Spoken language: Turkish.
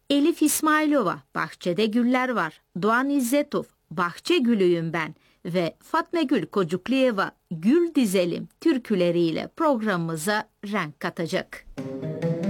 Elif İsmailova, Bahçede Güller Var, Doğan İzzetov, Bahçe Gülüyüm Ben ve Fatma Gül Kocukliyeva Gül Dizelim türküleriyle programımıza renk katacak.